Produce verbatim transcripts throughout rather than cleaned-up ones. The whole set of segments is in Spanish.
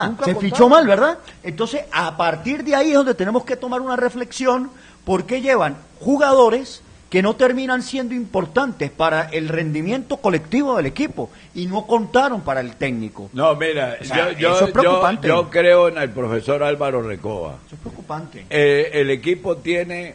Nunca se fichó mal, ¿verdad? Entonces, a partir de ahí es donde tenemos que tomar una reflexión, porque llevan jugadores que no terminan siendo importantes para el rendimiento colectivo del equipo y no contaron para el técnico. No, mira, o sea, yo, yo, eso es preocupante. Yo, yo creo en el profesor Álvaro Recoba. Eso es preocupante. Eh, el equipo tiene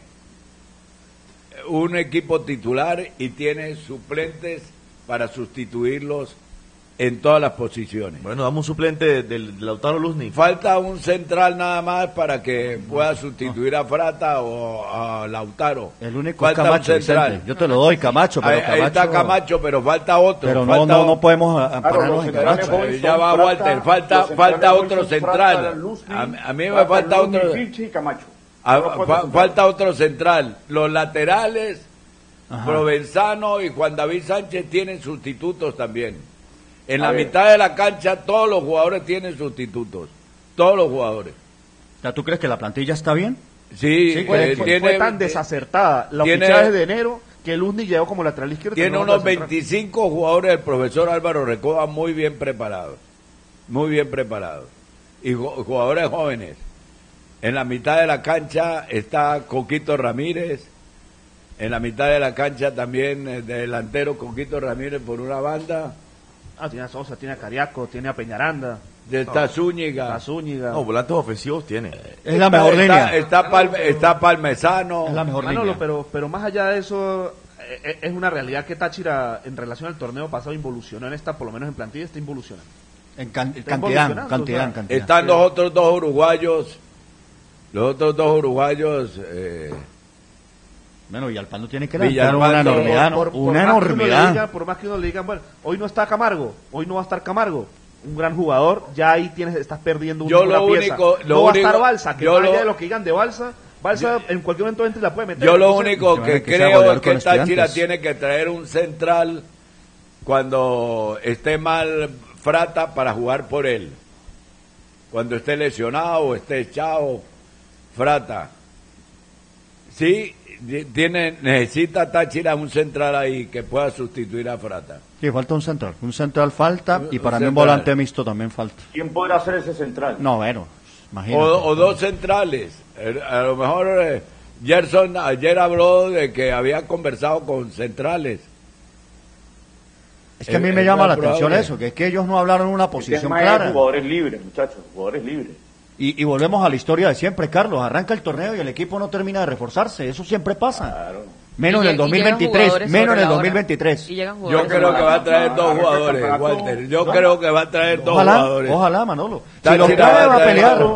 un equipo titular y tiene suplentes para sustituirlos en todas las posiciones. Bueno, damos un suplente del de Lautaro Luzni. Falta un central nada más para que pueda sustituir a Frata o a Lautaro. El único falta es Camacho, un central. Vicente. Yo te lo doy, Camacho, pero ahí, Camacho... ahí está Camacho, pero falta otro. Pero no, falta no, otro. no podemos ampararnos en Camacho. Eh, ya va Walter, falta, falta otro central. A, a mí me falta otro... A, fa, falta otro central. Los laterales, Ajá. Provenzano y Juan David Sánchez tienen sustitutos también. En a la ver. mitad de la cancha todos los jugadores tienen sustitutos. Todos los jugadores. O sea, ¿tú crees que la plantilla está bien? Sí, sí pues, eh, fue, tiene, fue tan desacertada los tiene, fichajes de enero que Luzni llegó como lateral izquierdo. Tiene unos veinticinco jugadores del profesor Álvaro Recoba muy bien preparados. Muy bien preparados. Y jugadores jóvenes. En la mitad de la cancha está Coquito Ramírez. En la mitad de la cancha también el delantero Coquito Ramírez por una banda. Ah, tiene a Sosa, tiene a Cariaco, tiene a Peñaranda. Está no, Zúñiga. Zúñiga. No, volantes ofensivos tiene. Es la mejor está, línea. Está, Pal, está Palmesano. Es la mejor Manolo, línea. Pero, pero más allá de eso, eh, es una realidad que Táchira, en relación al torneo pasado, involucionó en esta, por lo menos en plantilla, está involucionando. En can, está cantidad, cantidad, o sea, cantidad. Están los otros dos uruguayos. Los otros dos uruguayos... Eh, Bueno, Villalpando tiene que levantar Villalpando, una enormidad, ¿no? por, por, una por enormidad. Diga, por más que uno le digan, bueno, hoy no está Camargo, hoy no va a estar Camargo, un gran jugador, ya ahí tienes, estás perdiendo una, yo una lo pieza. Único, lo no va único, a estar Balsa, que yo más lo, allá de lo que digan de Balsa, Balsa yo, en cualquier momento entra y la puede meter. Yo lo Entonces, único que, que creo es que Táchira estudiantes. tiene que traer un central cuando esté mal Frata para jugar por él. Cuando esté lesionado o esté echado Frata. Sí, tiene necesita Táchira un central ahí que pueda sustituir a Frata. Sí, falta un central. Un central falta y para un mí un central. volante mixto también falta. ¿Quién podrá ser ese central? No, bueno, imagínate. O, o dos centrales. A lo mejor eh, Gerson ayer habló de que había conversado con centrales. Es que a mí me es llama la probable. atención eso, que es que ellos no hablaron en una posición es clara. Jugadores libres, muchachos, jugadores libres. Y, y volvemos a la historia de siempre, Carlos. Arranca el torneo y el equipo no termina de reforzarse. Eso siempre pasa. Claro. Menos en el dos mil veintitrés. Menos en el dos mil veintitrés. Yo creo que va a traer dos jugadores, Walter. Yo creo que va a traer dos Ojalá, jugadores. ojalá, Manolo. Si Táchira los trae, va a pelear.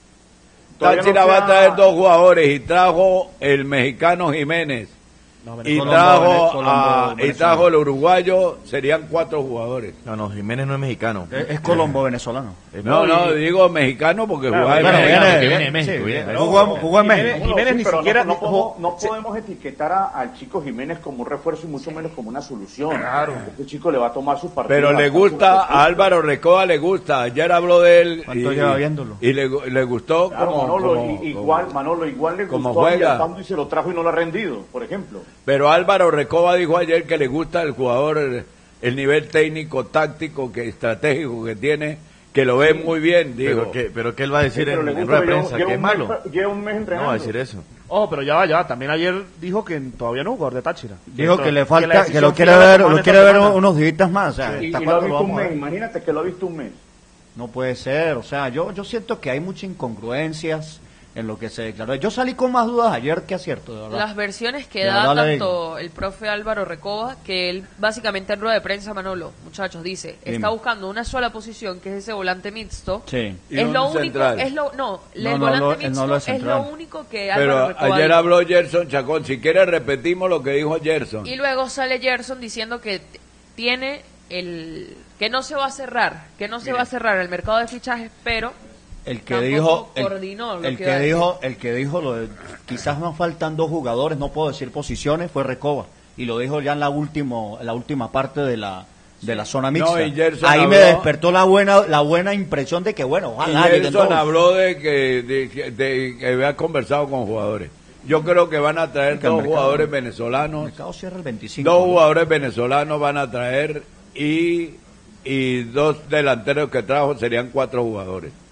Táchira va a traer dos jugadores y trajo el mexicano Jiménez. No, y Colombo, trajo Colombo, a, y venezolano. trajo el uruguayo, serían cuatro jugadores. No, no, Jiménez no es mexicano. Es, es Colombo venezolano. No, no, digo mexicano porque Claro, jugaba en bueno, México. viene- viene de México, sí, viene. pero jugó, jugó en Jiménez- México. Jiménez ni pero siquiera- no, no, podemos, no sí. podemos etiquetar a- al chico Jiménez como un refuerzo y mucho menos como una solución. Claro. Este chico le va a tomar sus partidos. Pero le gusta, a Álvaro Recoba le gusta. Ayer habló de él. ¿Cuánto lleva viéndolo? Y le, le gustó Claro, como, Manolo, como- i- igual, como- Manolo, igual le como gustó a juega. Villalpando y se lo trajo y no lo ha rendido, por ejemplo. Pero Álvaro Recoba dijo ayer que le gusta el jugador, el, el nivel técnico, táctico, que estratégico que tiene, que lo ve muy bien, dijo. Pero que, pero que él va a decir Pero en, le en gusta, rueda de lleva- prensa lleva que es un mes- malo. Lleva un mes No entrenando. va a decir eso. Oh, pero ya va, ya va. También ayer dijo que todavía no es jugador de Táchira. Dijo que le la falta, que decisión lo quiere final la ver, toman lo esta quiere ver semana. unos días más. O sea, Y, ¿hasta y lo ha cuándo lo visto un vamos a mes, ver? imagínate que lo ha visto un mes. No puede ser, o sea, yo yo siento que hay muchas incongruencias en lo que se declaró. Yo salí con más dudas ayer que acierto, de verdad. Las versiones que De da verdad le tanto el profe Álvaro Recoba, que él básicamente en rueda de prensa, Manolo, muchachos, dice, Dime. está buscando una sola posición, que es ese volante mixto. Sí. Y Es un lo único, central. es lo, no, el No, no, volante lo- él mixto no lo es es lo central. único que Álvaro Pero Recoba ayer dijo. habló Gerson Chacón. Si quiere repetimos lo que dijo Gerson. Y luego sale Gerson diciendo que t- tiene el que no se va a cerrar, que no se va a cerrar el mercado de fichajes, pero El que tampoco dijo, el, coordinó lo el que que iba a dijo, el que dijo lo de, quizás nos faltan dos jugadores, no puedo decir posiciones, fue Recoba y lo dijo ya en la último, en la última parte de la de la zona mixta. y Gerson Ahí habló- me despertó la buena la buena impresión de que bueno, Y ojalá lleguen Gerson todos. habló de que, de, de que había conversado con jugadores. Yo creo que van a traer Que el dos mercado- jugadores El venezolanos. mercado cierra el veinticinco. Dos jugadores venezolanos van a traer y y dos delanteros que trajo serían cuatro jugadores.